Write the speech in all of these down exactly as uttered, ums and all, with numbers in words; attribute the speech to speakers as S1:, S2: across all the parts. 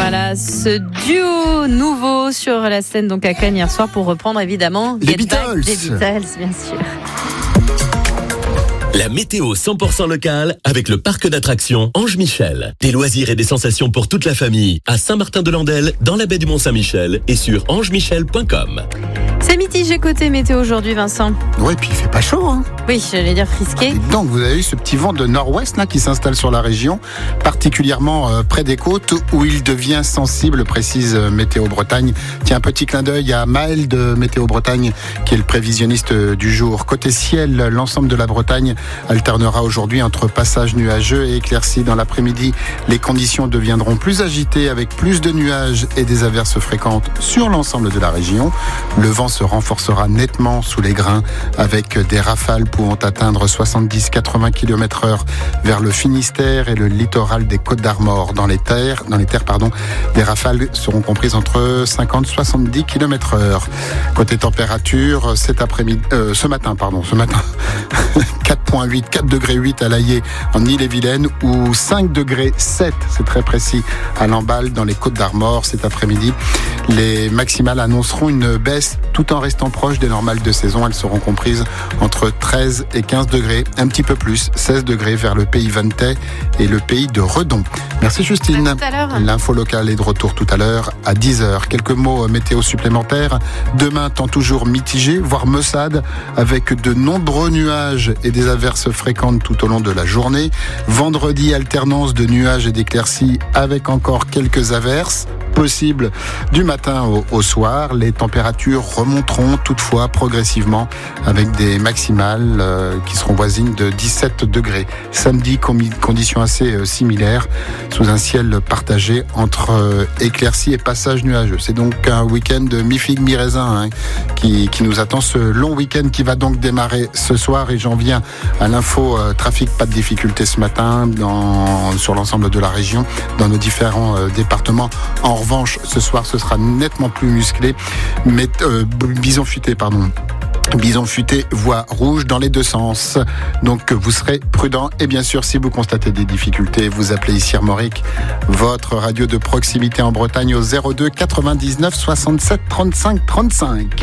S1: Voilà, ce duo nouveau sur la scène donc à Cannes hier soir pour reprendre évidemment
S2: les
S1: Get
S2: Beatles.
S1: Back des Beatles, bien sûr.
S3: La météo cent pour cent locale avec le parc d'attractions Ange Michel. Des loisirs et des sensations pour toute la famille à Saint-Martin-de-Landelle, dans la baie du Mont-Saint-Michel et sur ange michel point com.
S1: C'est mitigé côté météo aujourd'hui, Vincent.
S2: Ouais, puis il fait pas chaud, hein.
S1: Oui, j'allais dire frisqué.
S2: Donc vous avez eu ce petit vent de nord-ouest là qui s'installe sur la région, particulièrement euh, près des côtes où il devient sensible, précise euh, Météo Bretagne. Tiens, un petit clin d'œil à Maël de Météo Bretagne qui est le prévisionniste euh, du jour. Côté ciel, l'ensemble de la Bretagne alternera aujourd'hui entre passages nuageux et éclaircies. Dans l'après-midi, les conditions deviendront plus agitées avec plus de nuages et des averses fréquentes sur l'ensemble de la région. Le vent se renforcera nettement sous les grains avec des rafales pouvant atteindre soixante-dix à quatre-vingts kilomètres heure vers le Finistère et le littoral des Côtes d'Armor. Dans les terres, dans les terres pardon, les rafales seront comprises entre cinquante et soixante-dix kilomètres heure. Côté température, cet après-midi, euh, ce matin, pardon, ce matin, quatre virgule huit, quatre degrés huit à l'Aillé en Ille-et-Vilaine ou cinq degrés sept, c'est très précis, à Lamballe dans les Côtes d'Armor cet après-midi. Les maximales annonceront une baisse tout en restant proches des normales de saison. Elles seront comprises entre treize et quinze degrés, un petit peu plus, seize degrés vers le pays Ventais et le pays de Redon. Merci Justine.
S1: À tout à l'heure.
S2: L'info locale est de retour tout à l'heure à dix heures. Quelques mots météo supplémentaires. Demain, temps toujours mitigé, voire maussade, avec de nombreux nuages et des averses fréquentes tout au long de la journée. Vendredi, alternance de nuages et d'éclaircies avec encore quelques averses possible du matin au, au soir. Les températures remonteront toutefois progressivement avec des maximales euh, qui seront voisines de dix-sept degrés. Samedi, com- conditions assez euh, similaires sous un ciel partagé entre euh, éclaircies et passages nuageux. C'est donc un week-end de mi-figue, mi-raisin hein, qui, qui nous attend, ce long week-end qui va donc démarrer ce soir. Et j'en viens à l'info euh, trafic, pas de difficultés ce matin dans, sur l'ensemble de la région, dans nos différents euh, départements. En En revanche, ce soir, ce sera nettement plus musclé. Mais euh, bison futé, pardon. Bison futé, voie rouge dans les deux sens. Donc vous serez prudent. Et bien sûr, si vous constatez des difficultés, vous appelez ici Armorique, votre radio de proximité en Bretagne au zéro deux quatre-vingt-dix-neuf soixante-sept trente-cinq trente-cinq.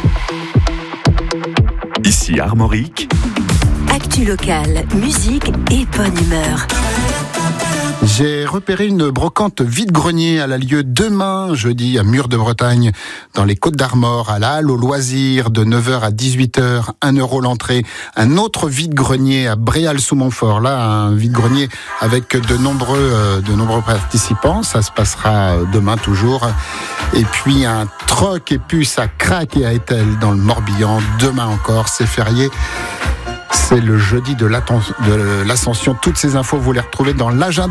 S4: Ici Armorique.
S5: Actu locale, musique et bonne humeur.
S2: J'ai repéré une brocante vide-grenier. Elle a lieu demain, jeudi, à Mur de Bretagne, dans les Côtes d'Armor, à la Halle aux Loisirs, de neuf heures à dix-huit heures, un euro l'entrée. Un autre vide-grenier à Bréal-sous-Montfort, là, un vide-grenier avec de nombreux, euh, de nombreux participants. Ça se passera demain toujours. Et puis un troc et puce à Crac et à Etel, dans le Morbihan, demain encore, c'est férié. C'est le jeudi de l'Ascension. Toutes ces infos, vous les retrouvez dans l'agenda.